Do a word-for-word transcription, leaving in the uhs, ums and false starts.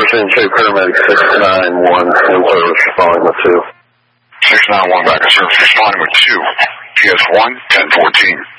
Houston, J Paramedic six nine one, in service, responding with two. six nine one back in service, responding with two. P S one, ten fourteen.